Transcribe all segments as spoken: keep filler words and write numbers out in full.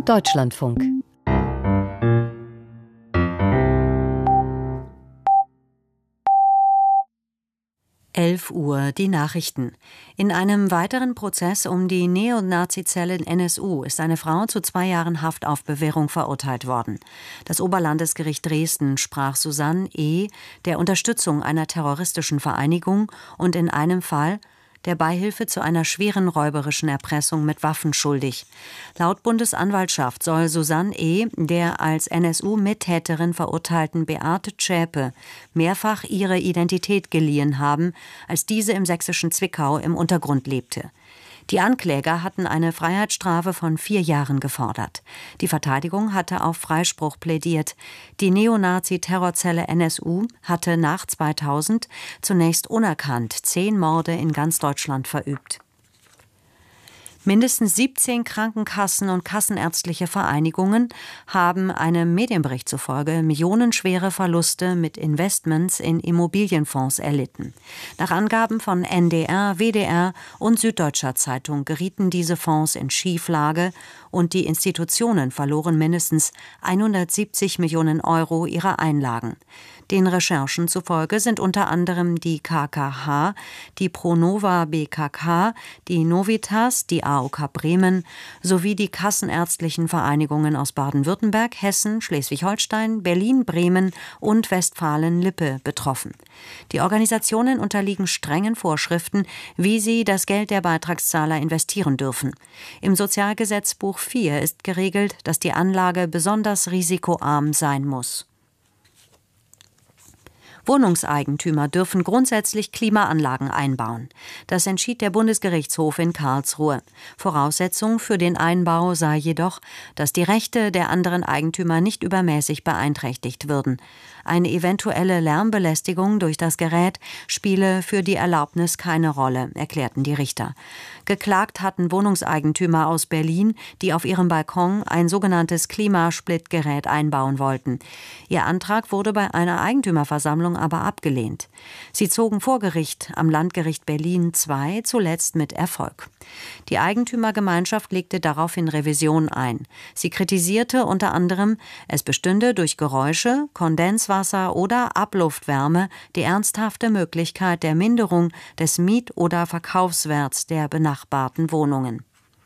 Deutschlandfunk. elf Uhr, die Nachrichten. In einem weiteren Prozess um die Neonazi-Zelle N S U ist eine Frau zu zwei Jahren Haft auf Bewährung verurteilt worden. Das Oberlandesgericht Dresden sprach Susanne E. der Unterstützung einer terroristischen Vereinigung und in einem Fall der Beihilfe zu einer schweren räuberischen Erpressung mit Waffen schuldig. Laut Bundesanwaltschaft soll Susanne E. der als N S U-Mittäterin verurteilten Beate Zschäpe mehrfach ihre Identität geliehen haben, als diese im sächsischen Zwickau im Untergrund lebte. Die Ankläger hatten eine Freiheitsstrafe von vier Jahren gefordert. Die Verteidigung hatte auf Freispruch plädiert. Die Neonazi-Terrorzelle N S U hatte nach zweitausend zunächst unerkannt zehn Morde in ganz Deutschland verübt. Mindestens siebzehn Krankenkassen und kassenärztliche Vereinigungen haben einem Medienbericht zufolge millionenschwere Verluste mit Investments in Immobilienfonds erlitten. Nach Angaben von N D R, W D R und Süddeutscher Zeitung gerieten diese Fonds in Schieflage und die Institutionen verloren mindestens hundertsiebzig Millionen Euro ihrer Einlagen. Den Recherchen zufolge sind unter anderem die K K H, die Pronova B K K, die Novitas, die A O K Bremen sowie die kassenärztlichen Vereinigungen aus Baden-Württemberg, Hessen, Schleswig-Holstein, Berlin, Bremen und Westfalen-Lippe betroffen. Die Organisationen unterliegen strengen Vorschriften, wie sie das Geld der Beitragszahler investieren dürfen. Im Sozialgesetzbuch vier ist geregelt, dass die Anlage besonders risikoarm sein muss. Wohnungseigentümer dürfen grundsätzlich Klimaanlagen einbauen. Das entschied der Bundesgerichtshof in Karlsruhe. Voraussetzung für den Einbau sei jedoch, dass die Rechte der anderen Eigentümer nicht übermäßig beeinträchtigt würden. Eine eventuelle Lärmbelästigung durch das Gerät spiele für die Erlaubnis keine Rolle, erklärten die Richter. Geklagt hatten Wohnungseigentümer aus Berlin, die auf ihrem Balkon ein sogenanntes Klimasplitgerät einbauen wollten. Ihr Antrag wurde bei einer Eigentümerversammlung aber abgelehnt. Sie zogen vor Gericht am Landgericht Berlin zwei, zuletzt mit Erfolg. Die Eigentümergemeinschaft legte daraufhin Revision ein. Sie kritisierte unter anderem, es bestünde durch Geräusche, Kondenswasser oder Abluftwärme die ernsthafte Möglichkeit der Minderung des Miet- oder Verkaufswerts der benachbarten Wohnungen.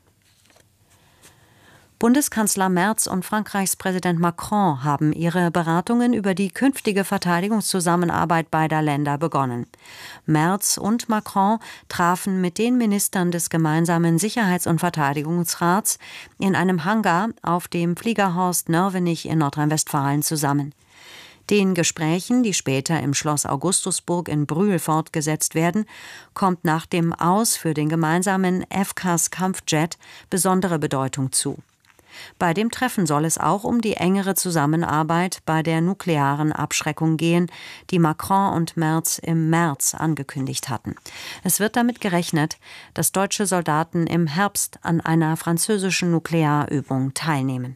Bundeskanzler Merz und Frankreichs Präsident Macron haben ihre Beratungen über die künftige Verteidigungszusammenarbeit beider Länder begonnen. Merz und Macron trafen mit den Ministern des gemeinsamen Sicherheits- und Verteidigungsrats in einem Hangar auf dem Fliegerhorst Nörvenich in Nordrhein-Westfalen zusammen. Den Gesprächen, die später im Schloss Augustusburg in Brühl fortgesetzt werden, kommt nach dem Aus für den gemeinsamen F C A S-Kampfjet besondere Bedeutung zu. Bei dem Treffen soll es auch um die engere Zusammenarbeit bei der nuklearen Abschreckung gehen, die Macron und Merz im März angekündigt hatten. Es wird damit gerechnet, dass deutsche Soldaten im Herbst an einer französischen Nuklearübung teilnehmen.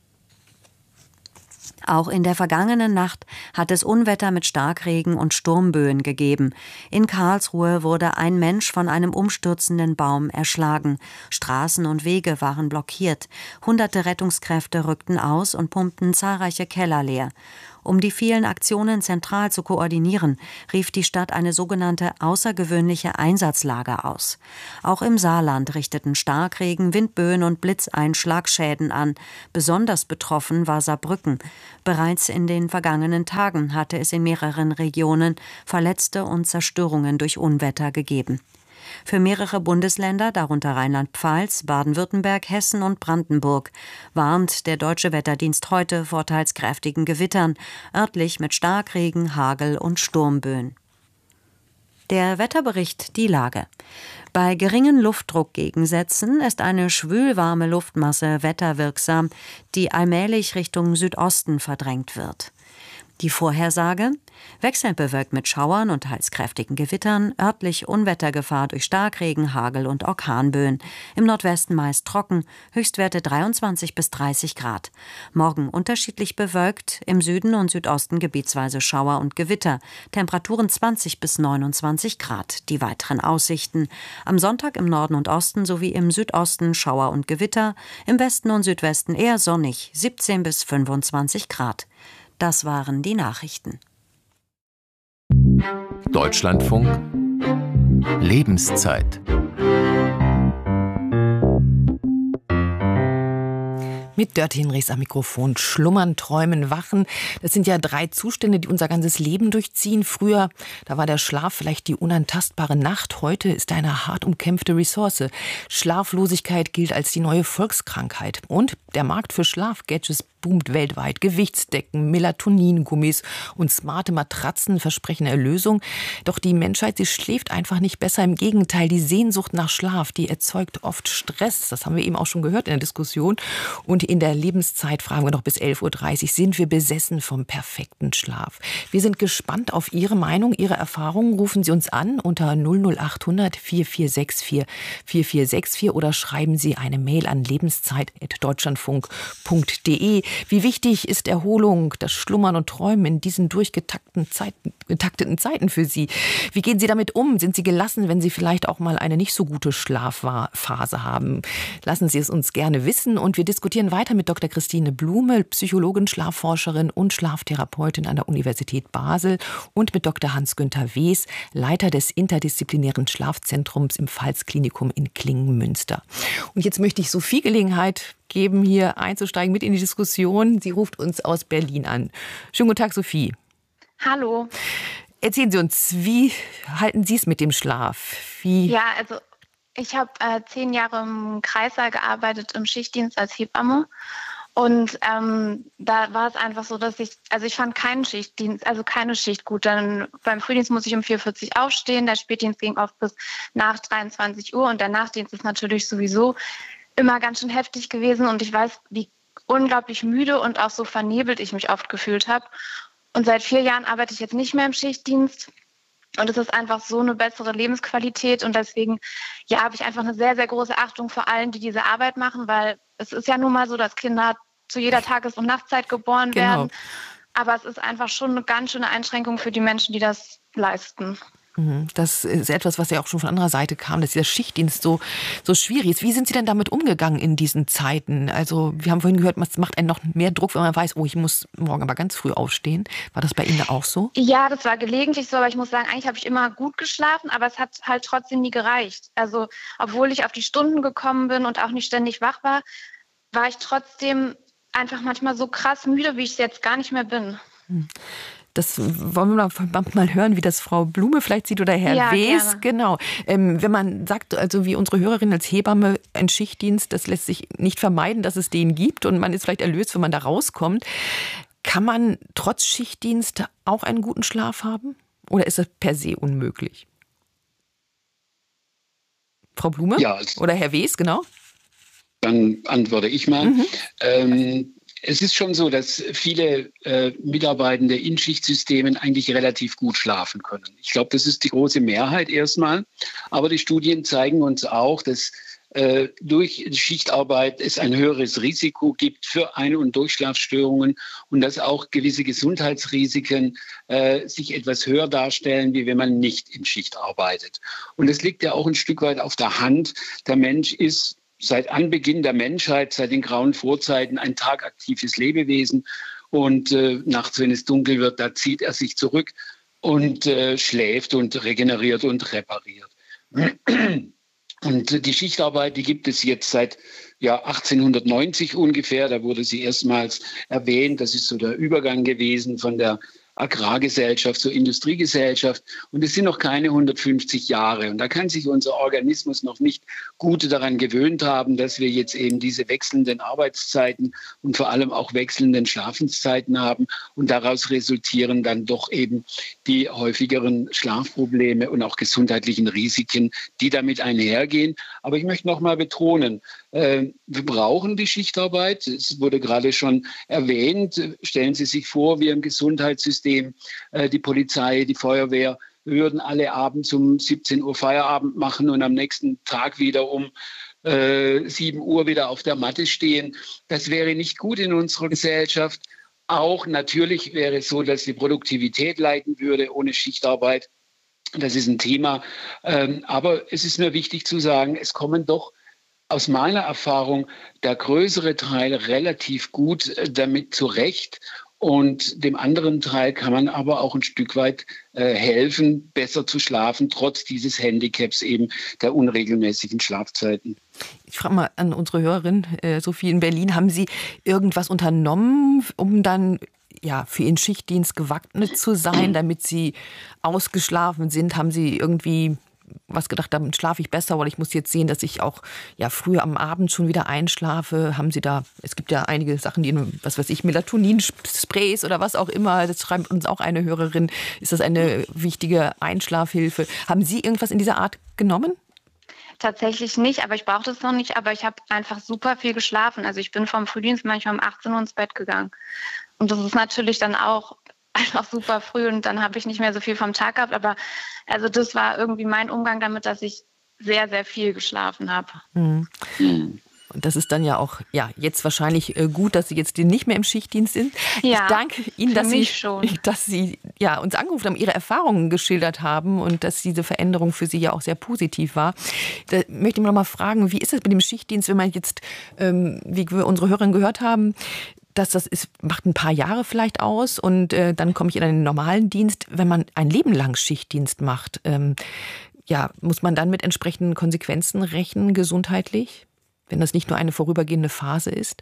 Auch in der vergangenen Nacht hat es Unwetter mit Starkregen und Sturmböen gegeben. In Karlsruhe wurde ein Mensch von einem umstürzenden Baum erschlagen. Straßen und Wege waren blockiert. Hunderte Rettungskräfte rückten aus und pumpten zahlreiche Keller leer. Um die vielen Aktionen zentral zu koordinieren, rief die Stadt eine sogenannte außergewöhnliche Einsatzlager aus. Auch im Saarland richteten Starkregen, Windböen und Blitzeinschlag Schäden an. Besonders betroffen war Saarbrücken. Bereits in den vergangenen Tagen hatte es in mehreren Regionen Verletzte und Zerstörungen durch Unwetter gegeben. Für mehrere Bundesländer, darunter Rheinland-Pfalz, Baden-Württemberg, Hessen und Brandenburg, warnt der Deutsche Wetterdienst heute vor teils kräftigen Gewittern, örtlich mit Starkregen, Hagel und Sturmböen. Der Wetterbericht, die Lage. Bei geringen Luftdruckgegensätzen ist eine schwülwarme Luftmasse wetterwirksam, die allmählich Richtung Südosten verdrängt wird. Die Vorhersage: wechselnd bewölkt mit Schauern und teils kräftigen Gewittern, örtlich Unwettergefahr durch Starkregen, Hagel und Orkanböen. Im Nordwesten meist trocken, Höchstwerte dreiundzwanzig bis dreißig Grad. Morgen unterschiedlich bewölkt, im Süden und Südosten gebietsweise Schauer und Gewitter. Temperaturen zwanzig bis neunundzwanzig Grad. Die weiteren Aussichten: am Sonntag im Norden und Osten sowie im Südosten Schauer und Gewitter, im Westen und Südwesten eher sonnig, siebzehn bis fünfundzwanzig Grad. Das waren die Nachrichten. Deutschlandfunk Lebenszeit. Mit Dörte Hinrichs am Mikrofon. Schlummern, träumen, wachen. Das sind ja drei Zustände, die unser ganzes Leben durchziehen. Früher, da war der Schlaf vielleicht die unantastbare Nacht. Heute ist er eine hart umkämpfte Ressource. Schlaflosigkeit gilt als die neue Volkskrankheit. Und der Markt für Schlafgadgets boomt weltweit. Gewichtsdecken, Melatoningummis und smarte Matratzen versprechen Erlösung. Doch die Menschheit, sie schläft einfach nicht besser. Im Gegenteil, die Sehnsucht nach Schlaf, die erzeugt oft Stress. Das haben wir eben auch schon gehört in der Diskussion. Und in der Lebenszeit, fragen wir noch bis elf Uhr dreißig, sind wir besessen vom perfekten Schlaf. Wir sind gespannt auf Ihre Meinung, Ihre Erfahrungen. Rufen Sie uns an unter null null acht hundert vier vier sechs vier vier vier sechs vier oder schreiben Sie eine Mail an lebenszeit at deutschlandfunk punkt de. Wie wichtig ist Erholung, das Schlummern und Träumen in diesen durchgetakteten Zeiten, getakteten Zeiten für Sie? Wie gehen Sie damit um? Sind Sie gelassen, wenn Sie vielleicht auch mal eine nicht so gute Schlafphase haben? Lassen Sie es uns gerne wissen. Und wir diskutieren weiter mit Doktor Christine Blume, Psychologin, Schlafforscherin und Schlaftherapeutin an der Universität Basel, und mit Doktor Hans-Günther Wes, Leiter des interdisziplinären Schlafzentrums im Pfalz-Klinikum in Klingen-Münster. Und jetzt möchte ich Sophie Gelegenheit geben, hier einzusteigen mit in die Diskussion. Sie ruft uns aus Berlin an. Schönen guten Tag, Sophie. Hallo. Erzählen Sie uns, wie halten Sie es mit dem Schlaf? Wie Ja, also ich habe äh, zehn Jahre im Kreissaal gearbeitet, im Schichtdienst als Hebamme. Und ähm, da war es einfach so, dass ich, also ich fand keinen Schichtdienst, also keine Schicht gut. Dann beim Frühdienst muss ich um vier Uhr vierzig aufstehen, der Spätdienst ging oft bis nach dreiundzwanzig Uhr und der Nachtdienst ist natürlich sowieso immer ganz schön heftig gewesen. Und ich weiß, wie unglaublich müde und auch so vernebelt ich mich oft gefühlt habe. Und seit vier Jahren arbeite ich jetzt nicht mehr im Schichtdienst. Und es ist einfach so eine bessere Lebensqualität. Und deswegen, ja, habe ich einfach eine sehr, sehr große Achtung vor allen, die diese Arbeit machen, weil es ist ja nun mal so, dass Kinder zu jeder Tages- und Nachtzeit geboren Genau. werden. Aber es ist einfach schon eine ganz schöne Einschränkung für die Menschen, die das leisten. Das ist etwas, was ja auch schon von anderer Seite kam, dass dieser Schichtdienst so, so schwierig ist. Wie sind Sie denn damit umgegangen in diesen Zeiten? Also wir haben vorhin gehört, es macht einen noch mehr Druck, wenn man weiß, oh, ich muss morgen aber ganz früh aufstehen. War das bei Ihnen auch so? Ja, das war gelegentlich so, aber ich muss sagen, eigentlich habe ich immer gut geschlafen, aber es hat halt trotzdem nie gereicht. Also obwohl ich auf die Stunden gekommen bin und auch nicht ständig wach war, war ich trotzdem einfach manchmal so krass müde, wie ich es jetzt gar nicht mehr bin. Hm. Das wollen wir mal hören, wie das Frau Blume vielleicht sieht oder Herr Ja, Wes. gerne. Genau. Ähm, wenn man sagt, also wie unsere Hörerin als Hebamme, ein Schichtdienst, das lässt sich nicht vermeiden, dass es den gibt und man ist vielleicht erlöst, wenn man da rauskommt. Kann man trotz Schichtdienst auch einen guten Schlaf haben? Oder ist das per se unmöglich? Frau Blume? Ja, also Oder Herr Wes, genau. Dann antworte ich mal. Mhm. Ähm, es ist schon so, dass viele äh, Mitarbeitende in Schichtsystemen eigentlich relativ gut schlafen können. Ich glaube, das ist die große Mehrheit erstmal. Aber die Studien zeigen uns auch, dass äh, durch Schichtarbeit es ein höheres Risiko gibt für Ein- und Durchschlafstörungen und dass auch gewisse Gesundheitsrisiken äh, sich etwas höher darstellen, wie wenn man nicht in Schicht arbeitet. Und es liegt ja auch ein Stück weit auf der Hand. Der Mensch ist seit Anbeginn der Menschheit, seit den grauen Vorzeiten, ein tagaktives Lebewesen. Und äh, nachts, wenn es dunkel wird, da zieht er sich zurück und äh, schläft und regeneriert und repariert. Und die Schichtarbeit, die gibt es jetzt seit ja, achtzehnhundertneunzig ungefähr. Da wurde sie erstmals erwähnt. Das ist so der Übergang gewesen von der Agrargesellschaft zur Industriegesellschaft. Und es sind noch keine hundertfünfzig Jahre. Und da kann sich unser Organismus noch nicht gut daran gewöhnt haben, dass wir jetzt eben diese wechselnden Arbeitszeiten und vor allem auch wechselnden Schlafenszeiten haben. Und daraus resultieren dann doch eben die häufigeren Schlafprobleme und auch gesundheitlichen Risiken, die damit einhergehen. Aber ich möchte noch mal betonen, äh, wir brauchen die Schichtarbeit. Es wurde gerade schon erwähnt. Stellen Sie sich vor, wir im Gesundheitssystem, äh, die Polizei, die Feuerwehr, wir würden alle abends um siebzehn Uhr Feierabend machen und am nächsten Tag wieder um äh, sieben Uhr wieder auf der Matte stehen. Das wäre nicht gut in unserer Gesellschaft. Auch natürlich wäre es so, dass die Produktivität leiden würde ohne Schichtarbeit. Das ist ein Thema. Ähm, aber es ist mir wichtig zu sagen, es kommen doch aus meiner Erfahrung der größere Teil relativ gut äh, damit zurecht. Und dem anderen Teil kann man aber auch ein Stück weit äh, helfen, besser zu schlafen, trotz dieses Handicaps eben der unregelmäßigen Schlafzeiten. Ich frage mal an unsere Hörerin, äh, Sophie in Berlin, haben Sie irgendwas unternommen, um dann ja, für Ihren Schichtdienst gewappnet zu sein, damit Sie ausgeschlafen sind? Haben Sie irgendwie was gedacht, damit schlafe ich besser, weil ich muss jetzt sehen, dass ich auch ja früher am Abend schon wieder einschlafe? Haben Sie da, es gibt ja einige Sachen, die, was weiß ich, Melatoninsprays oder was auch immer, das schreibt uns auch eine Hörerin, ist das eine wichtige Einschlafhilfe? Haben Sie irgendwas in dieser Art genommen? Tatsächlich nicht, aber ich brauchte es noch nicht, aber ich habe einfach super viel geschlafen. Also ich bin vom Frühdienst manchmal um achtzehn Uhr ins Bett gegangen. Und das ist natürlich dann auch einfach super früh und dann habe ich nicht mehr so viel vom Tag gehabt. Aber also das war irgendwie mein Umgang damit, dass ich sehr, sehr viel geschlafen habe. Mhm. Mhm. Und das ist dann ja auch ja, jetzt wahrscheinlich gut, dass Sie jetzt nicht mehr im Schichtdienst sind. Ja, ich danke Ihnen, dass Sie, schon. dass Sie ja, uns angerufen haben, Ihre Erfahrungen geschildert haben und dass diese Veränderung für Sie ja auch sehr positiv war. Da möchte ich noch mal fragen, wie ist es mit dem Schichtdienst, wenn man jetzt, ähm, wie wir unsere Hörerin gehört haben, dass das ist, macht ein paar Jahre vielleicht aus und äh, dann komme ich in einen normalen Dienst. Wenn man ein Leben lang Schichtdienst macht, ähm, ja, muss man dann mit entsprechenden Konsequenzen rechnen, gesundheitlich, wenn das nicht nur eine vorübergehende Phase ist?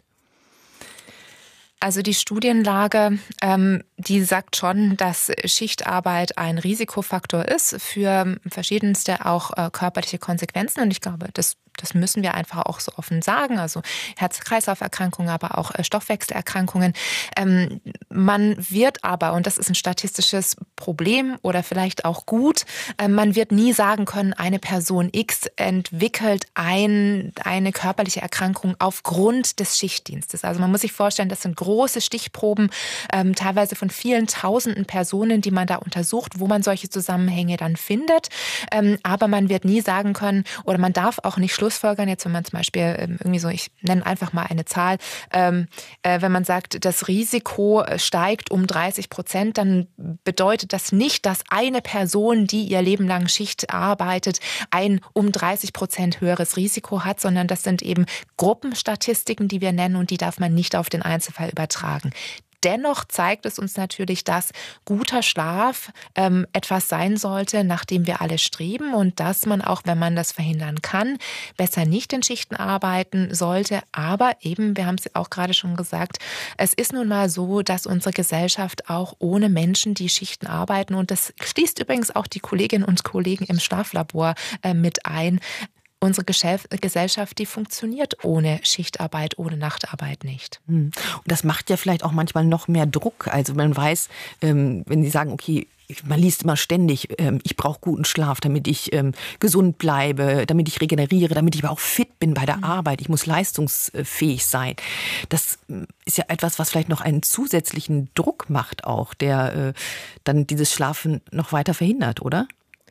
Also die Studienlage, ähm, die sagt schon, dass Schichtarbeit ein Risikofaktor ist für verschiedenste auch äh, körperliche Konsequenzen. Und ich glaube, das Das müssen wir einfach auch so offen sagen. Also Herz-Kreislauf-Erkrankungen, aber auch Stoffwechselerkrankungen. Ähm, man wird aber, und das ist ein statistisches Problem oder vielleicht auch gut, äh, man wird nie sagen können, eine Person X entwickelt ein, eine körperliche Erkrankung aufgrund des Schichtdienstes. Also man muss sich vorstellen, das sind große Stichproben, ähm, teilweise von vielen tausenden Personen, die man da untersucht, wo man solche Zusammenhänge dann findet. Ähm, aber man wird nie sagen können, oder man darf auch nicht Schlussfolgern, jetzt wenn man zum Beispiel irgendwie so, ich nenne einfach mal eine Zahl, ähm, äh, wenn man sagt, das Risiko steigt um dreißig Prozent, dann bedeutet das nicht, dass eine Person, die ihr Leben lang Schicht arbeitet, ein um dreißig Prozent höheres Risiko hat, sondern das sind eben Gruppenstatistiken, die wir nennen und die darf man nicht auf den Einzelfall übertragen. Dennoch zeigt es uns natürlich, dass guter Schlaf ähm, etwas sein sollte, nach dem wir alle streben und dass man auch, wenn man das verhindern kann, besser nicht in Schichten arbeiten sollte. Aber eben, wir haben es auch gerade schon gesagt, es ist nun mal so, dass unsere Gesellschaft auch ohne Menschen, die Schichten arbeiten, und das schließt übrigens auch die Kolleginnen und Kollegen im Schlaflabor äh, mit ein, unsere Gesellschaft, die funktioniert ohne Schichtarbeit, ohne Nachtarbeit nicht. Und das macht ja vielleicht auch manchmal noch mehr Druck. Also man weiß, wenn Sie sagen, okay, man liest immer ständig, ich brauche guten Schlaf, damit ich gesund bleibe, damit ich regeneriere, damit ich aber auch fit bin bei der Arbeit. Ich muss leistungsfähig sein. Das ist ja etwas, was vielleicht noch einen zusätzlichen Druck macht auch, der dann dieses Schlafen noch weiter verhindert, oder?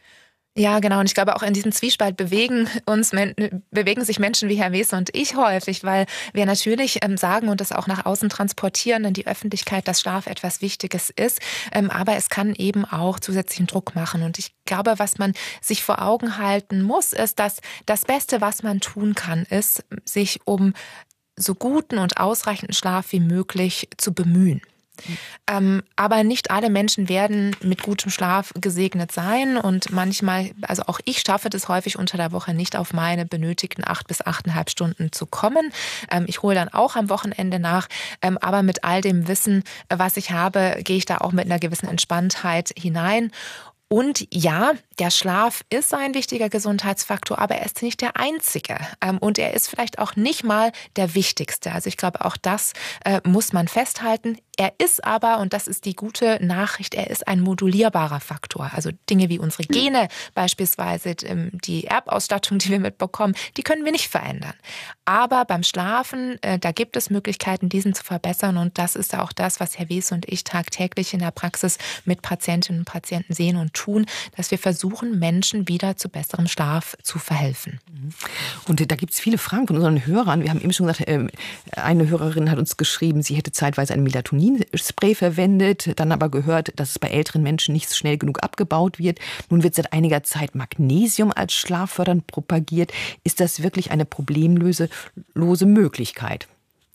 Ja, genau. Und ich glaube, auch in diesem Zwiespalt bewegen uns, bewegen sich Menschen wie Herr Wese und ich häufig, weil wir natürlich ähm, sagen und das auch nach außen transportieren in die Öffentlichkeit, dass Schlaf etwas Wichtiges ist. Ähm, aber es kann eben auch zusätzlichen Druck machen. Und ich glaube, was man sich vor Augen halten muss, ist, dass das Beste, was man tun kann, ist, sich um so guten und ausreichenden Schlaf wie möglich zu bemühen. Ähm, aber nicht alle Menschen werden mit gutem Schlaf gesegnet sein und manchmal, also auch ich schaffe das häufig unter der Woche nicht auf meine benötigten acht bis achteinhalb Stunden zu kommen. Ähm, ich hole dann auch am Wochenende nach, ähm, aber mit all dem Wissen, was ich habe, gehe ich da auch mit einer gewissen Entspanntheit hinein. Und ja, der Schlaf ist ein wichtiger Gesundheitsfaktor, aber er ist nicht der einzige. Und er ist vielleicht auch nicht mal der wichtigste. Also ich glaube, auch das äh, muss man festhalten. Er ist aber, und das ist die gute Nachricht, er ist ein modulierbarer Faktor. Also Dinge wie unsere Gene beispielsweise, die Erbausstattung, die wir mitbekommen, die können wir nicht verändern. Aber beim Schlafen, äh, da gibt es Möglichkeiten, diesen zu verbessern. Und das ist auch das, was Herr Wies und ich tagtäglich in der Praxis mit Patientinnen und Patienten sehen und tun, dass wir versuchen, Menschen wieder zu besserem Schlaf zu verhelfen. Und da gibt es viele Fragen von unseren Hörern. Wir haben eben schon gesagt, eine Hörerin hat uns geschrieben, sie hätte zeitweise ein Melatonin-Spray verwendet, dann aber gehört, dass es bei älteren Menschen nicht schnell genug abgebaut wird. Nun wird seit einiger Zeit Magnesium als schlaffördernd propagiert. Ist das wirklich eine problemlose lose Möglichkeit?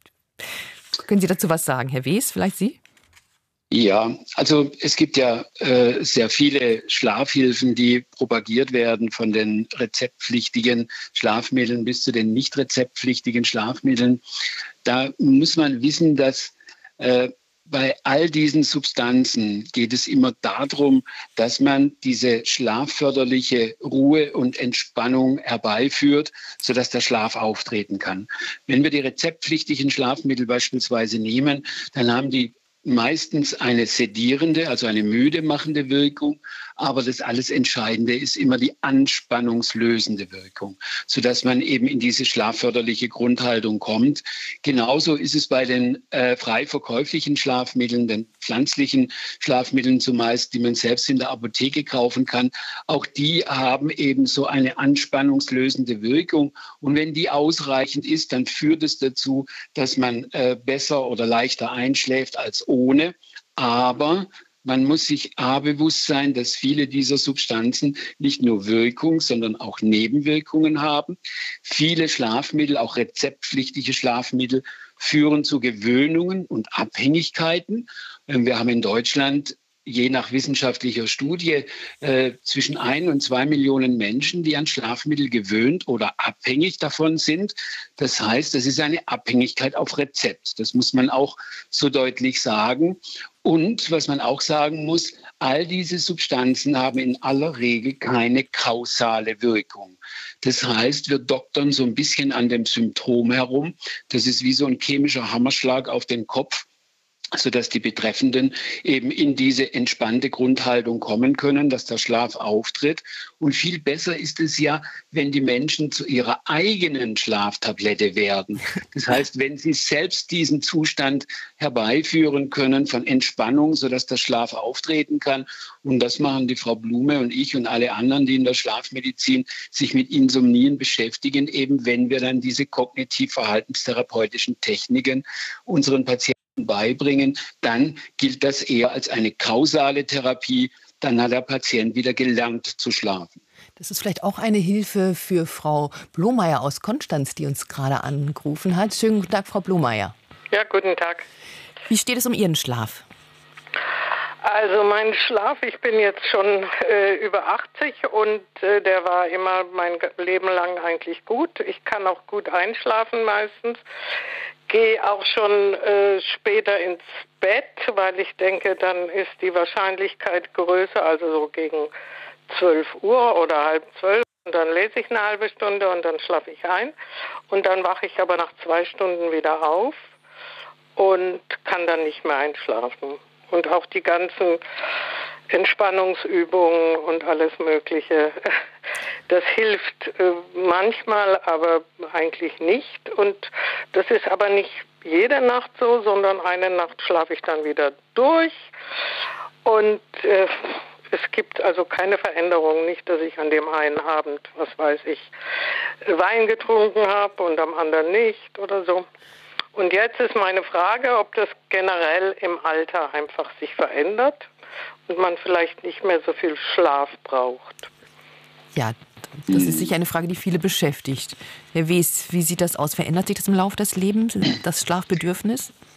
Können Sie dazu was sagen, Herr Wies, vielleicht Sie? Ja, also es gibt ja äh, sehr viele Schlafhilfen, die propagiert werden, von den rezeptpflichtigen Schlafmitteln bis zu den nicht rezeptpflichtigen Schlafmitteln. Da muss man wissen, dass äh, bei all diesen Substanzen geht es immer darum, dass man diese schlafförderliche Ruhe und Entspannung herbeiführt, sodass der Schlaf auftreten kann. Wenn wir die rezeptpflichtigen Schlafmittel beispielsweise nehmen, dann haben die meistens eine sedierende, also eine müde machende Wirkung, aber das alles Entscheidende ist immer die anspannungslösende Wirkung, sodass man eben in diese schlafförderliche Grundhaltung kommt. Genauso ist es bei den äh, frei verkäuflichen Schlafmitteln, den pflanzlichen Schlafmitteln zumeist, die man selbst in der Apotheke kaufen kann. Auch die haben eben so eine anspannungslösende Wirkung. Und wenn die ausreichend ist, dann führt es dazu, dass man äh, besser oder leichter einschläft als ohne. Aber man muss sich A bewusst sein, dass viele dieser Substanzen nicht nur Wirkung, sondern auch Nebenwirkungen haben. Viele Schlafmittel, auch rezeptpflichtige Schlafmittel, führen zu Gewöhnungen und Abhängigkeiten. Wir haben in Deutschland je nach wissenschaftlicher Studie äh, zwischen ein und zwei Millionen Menschen, die an Schlafmittel gewöhnt oder abhängig davon sind. Das heißt, das ist eine Abhängigkeit auf Rezept. Das muss man auch so deutlich sagen. Und was man auch sagen muss, all diese Substanzen haben in aller Regel keine kausale Wirkung. Das heißt, wir doktern so ein bisschen an dem Symptom herum. Das ist wie so ein chemischer Hammerschlag auf den Kopf, sodass die Betreffenden eben in diese entspannte Grundhaltung kommen können, dass der Schlaf auftritt. Und viel besser ist es ja, wenn die Menschen zu ihrer eigenen Schlaftablette werden. Das heißt, wenn sie selbst diesen Zustand herbeiführen können von Entspannung, sodass der Schlaf auftreten kann. Und das machen die Frau Blume und ich und alle anderen, die in der Schlafmedizin sich mit Insomnien beschäftigen, eben wenn wir dann diese kognitiv-verhaltenstherapeutischen Techniken unseren Patienten beibringen, dann gilt das eher als eine kausale Therapie. Dann hat der Patient wieder gelernt zu schlafen. Das ist vielleicht auch eine Hilfe für Frau Blomeyer aus Konstanz, die uns gerade angerufen hat. Schönen guten Tag, Frau Blomeyer. Ja, guten Tag. Wie steht es um Ihren Schlaf? Also mein Schlaf, ich bin jetzt schon äh, über achtzig und äh, der war immer mein Leben lang eigentlich gut. Ich kann auch gut einschlafen meistens. Gehe auch schon äh, später ins Bett, weil ich denke, dann ist die Wahrscheinlichkeit größer, also so gegen zwölf Uhr oder halb zwölf. Und dann lese ich eine halbe Stunde und dann schlafe ich ein. Und dann wache ich aber nach zwei Stunden wieder auf und kann dann nicht mehr einschlafen. Und auch die ganzen Entspannungsübungen und alles Mögliche, das hilft äh, manchmal, aber eigentlich nicht. Und das ist aber nicht jede Nacht so, sondern eine Nacht schlafe ich dann wieder durch. Und äh, es gibt also keine Veränderung, nicht, dass ich an dem einen Abend, was weiß ich, Wein getrunken habe und am anderen nicht oder so. Und jetzt ist meine Frage, ob das generell im Alter einfach sich verändert und man vielleicht nicht mehr so viel Schlaf braucht. Ja, das ist sicher eine Frage, die viele beschäftigt. Herr Wies, wie sieht das aus? Verändert sich das im Laufe des Lebens, das Schlafbedürfnis?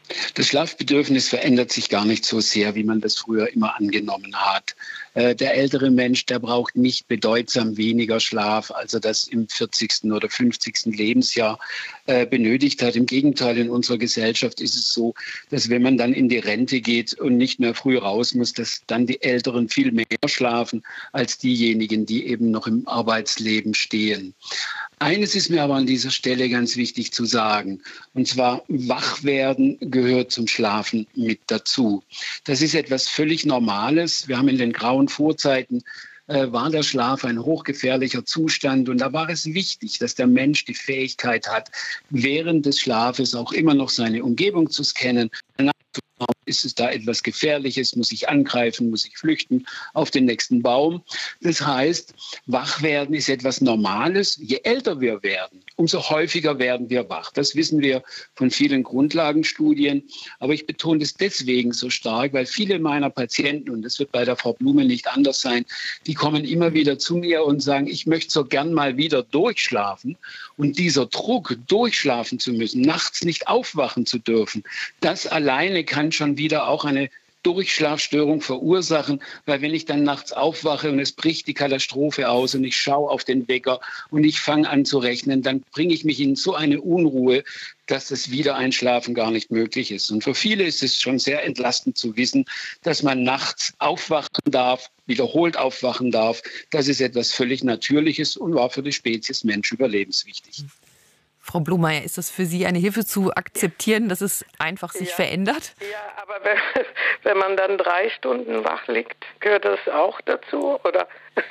Das Schlafbedürfnis verändert sich gar nicht so sehr, wie man das früher immer angenommen hat. Der ältere Mensch, der braucht nicht bedeutsam weniger Schlaf, als er das im vierzigsten oder fünfzigsten Lebensjahr äh, benötigt hat. Im Gegenteil, in unserer Gesellschaft ist es so, dass wenn man dann in die Rente geht und nicht mehr früh raus muss, dass dann die Älteren viel mehr schlafen als diejenigen, die eben noch im Arbeitsleben stehen. Eines ist mir aber an dieser Stelle ganz wichtig zu sagen, und zwar Wachwerden gehört zum Schlafen mit dazu. Das ist etwas völlig Normales. Wir haben in den grauen Vorzeiten äh, war der Schlaf ein hochgefährlicher Zustand und da war es wichtig, dass der Mensch die Fähigkeit hat, während des Schlafes auch immer noch seine Umgebung zu scannen. Ist es da etwas Gefährliches? Muss ich angreifen? Muss ich flüchten auf den nächsten Baum? Das heißt, Wachwerden ist etwas Normales. Je älter wir werden, umso häufiger werden wir wach. Das wissen wir von vielen Grundlagenstudien. Aber ich betone das deswegen so stark, weil viele meiner Patienten, und das wird bei der Frau Blume nicht anders sein, die kommen immer wieder zu mir und sagen, ich möchte so gern mal wieder durchschlafen. Und dieser Druck, durchschlafen zu müssen, nachts nicht aufwachen zu dürfen, das alleine kann schon wieder auch eine Durchschlafstörung verursachen, weil wenn ich dann nachts aufwache und es bricht die Katastrophe aus und ich schaue auf den Wecker und ich fange an zu rechnen, dann bringe ich mich in so eine Unruhe, dass das Wiedereinschlafen gar nicht möglich ist. Und für viele ist es schon sehr entlastend zu wissen, dass man nachts aufwachen darf, wiederholt aufwachen darf. Das ist etwas völlig Natürliches und war für die Spezies Mensch überlebenswichtig. Frau Blomeyer, ist das für Sie eine Hilfe zu akzeptieren, dass es einfach sich ja. verändert? Ja, aber wenn, wenn man dann drei Stunden wach liegt, gehört das auch dazu, oder?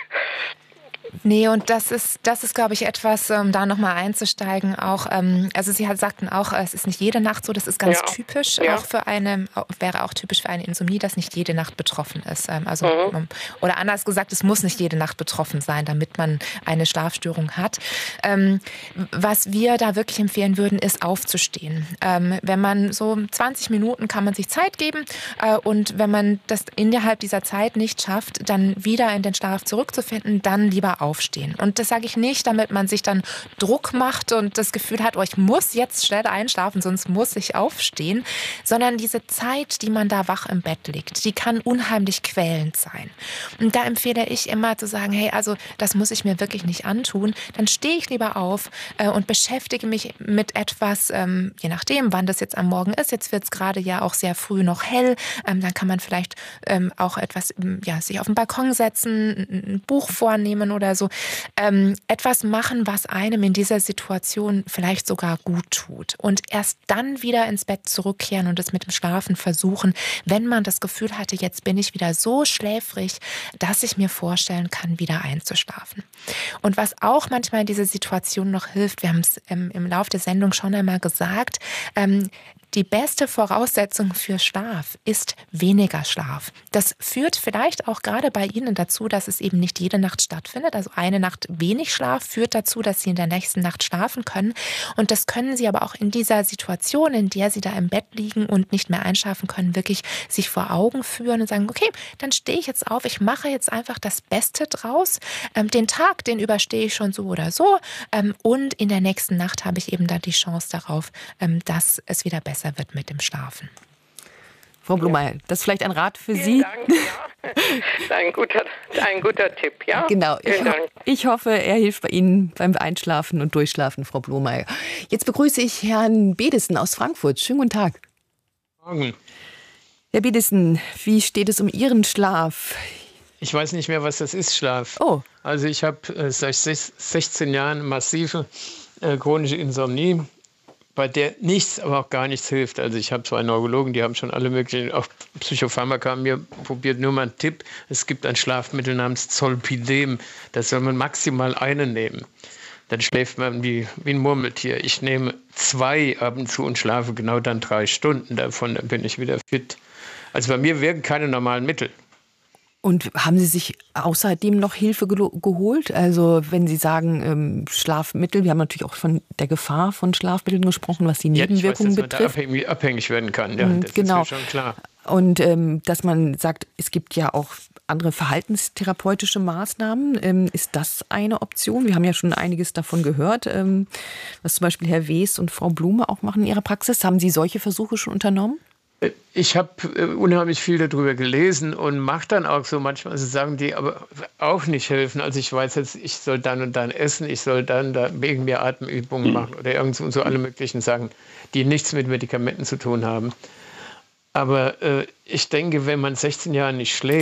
Nee, und das ist, das ist, glaube ich, etwas, um da nochmal einzusteigen. Auch, ähm, also Sie halt sagten auch, es ist nicht jede Nacht so, das ist ganz ja. typisch, ja. auch für eine, wäre auch typisch für eine Insomnie, dass nicht jede Nacht betroffen ist. Ähm, also, mhm. Oder anders gesagt, es muss nicht jede Nacht betroffen sein, damit man eine Schlafstörung hat. Ähm, was wir da wirklich empfehlen würden, ist aufzustehen. Ähm, wenn man so zwanzig Minuten kann man sich Zeit geben äh, und wenn man das innerhalb dieser Zeit nicht schafft, dann wieder in den Schlaf zurückzufinden, dann lieber aufstehen. Und das sage ich nicht, damit man sich dann Druck macht und das Gefühl hat, oh, ich muss jetzt schnell einschlafen, sonst muss ich aufstehen, sondern diese Zeit, die man da wach im Bett liegt, die kann unheimlich quälend sein. Und da empfehle ich immer zu sagen, hey, also das muss ich mir wirklich nicht antun, dann stehe ich lieber auf äh, und beschäftige mich mit etwas, ähm, je nachdem, wann das jetzt am Morgen ist. Jetzt wird es gerade ja auch sehr früh noch hell, ähm, dann kann man vielleicht ähm, auch etwas, ja, sich auf den Balkon setzen, ein Buch vornehmen oder so, ähm, etwas machen, was einem in dieser Situation vielleicht sogar gut tut. Und erst dann wieder ins Bett zurückkehren und es mit dem Schlafen versuchen, wenn man das Gefühl hatte, jetzt bin ich wieder so schläfrig, dass ich mir vorstellen kann, wieder einzuschlafen. Und was auch manchmal in dieser Situation noch hilft, wir haben es im, im Laufe der Sendung schon einmal gesagt, ähm, die beste Voraussetzung für Schlaf ist weniger Schlaf. Das führt vielleicht auch gerade bei Ihnen dazu, dass es eben nicht jede Nacht stattfindet. Also eine Nacht wenig Schlaf führt dazu, dass Sie in der nächsten Nacht schlafen können. Und das können Sie aber auch in dieser Situation, in der Sie da im Bett liegen und nicht mehr einschlafen können, wirklich sich vor Augen führen und sagen, okay, dann stehe ich jetzt auf, ich mache jetzt einfach das Beste draus. Ähm, den Tag, den überstehe ich schon so oder so. Ähm, und in der nächsten Nacht habe ich eben dann die Chance darauf, ähm, dass es wieder besser wird mit dem Schlafen. Frau Blomeyer, das ist vielleicht ein Rat für Vielen Sie. Dank, ja. Ein guter, ein guter Tipp, ja. Genau. Ich, Vielen Dank. ich hoffe, er hilft bei Ihnen beim Einschlafen und Durchschlafen, Frau Blomeyer. Jetzt begrüße ich Herrn Bedesen aus Frankfurt. Schönen guten Tag. Morgen. Herr Bedesen, wie steht es um Ihren Schlaf? Ich weiß nicht mehr, was das ist, Schlaf. Oh. Also ich habe äh, seit sechzehn Jahren massive äh, chronische Insomnie, bei der nichts, aber auch gar nichts hilft. Also ich habe zwei Neurologen, die haben schon alle möglichen, auch Psychopharmaka mir probiert. Nur mal ein Tipp, es gibt ein Schlafmittel namens Zolpidem. Das soll man maximal einen nehmen. Dann schläft man wie, wie ein Murmeltier. Ich nehme zwei ab und zu und schlafe genau dann drei Stunden davon, dann bin ich wieder fit. Also bei mir wirken keine normalen Mittel. Und haben Sie sich außerdem noch Hilfe gelo- geholt? Also wenn Sie sagen ähm, Schlafmittel, wir haben natürlich auch von der Gefahr von Schlafmitteln gesprochen, was die Nebenwirkungen ja, ich weiß, dass betrifft. man da abhängig, abhängig werden kann, ja, Mhm, das genau. ist mir schon klar. Und ähm, dass man sagt, es gibt ja auch andere verhaltenstherapeutische Maßnahmen. Ähm, ist das eine Option? Wir haben ja schon einiges davon gehört, ähm, was zum Beispiel Herr Wes und Frau Blume auch machen in ihrer Praxis. Haben Sie solche Versuche schon unternommen? Ich habe äh, unheimlich viel darüber gelesen und mache dann auch so manchmal so Sachen, die aber auch nicht helfen. Also ich weiß jetzt, ich soll dann und dann essen, ich soll dann da wegen mir Atemübungen machen oder irgend so, so alle möglichen Sachen, die nichts mit Medikamenten zu tun haben. Aber äh, ich denke, wenn man sechzehn Jahre nicht schläft,